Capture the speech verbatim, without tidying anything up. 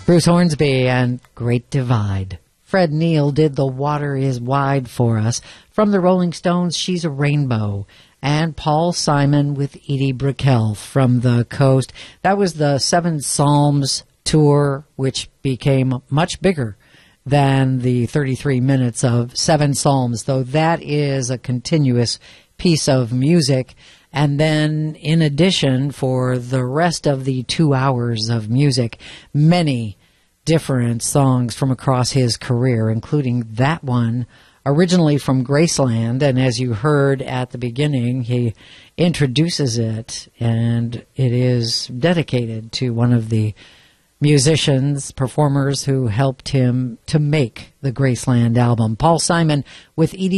Bruce Hornsby and Great Divide. Fred Neil did The Water Is Wide for us. From the Rolling Stones, She's a Rainbow. And Paul Simon with Edie Brickell from the Coast. That was the Seven Psalms tour, which became much bigger than the thirty-three minutes of Seven Psalms, though that is a continuous piece of music. And then, in addition, for the rest of the two hours of music, many different songs from across his career, including that one, originally from Graceland. And as you heard at the beginning, he introduces it, and it is dedicated to one of the musicians, performers who helped him to make the Graceland album. Paul Simon with Edie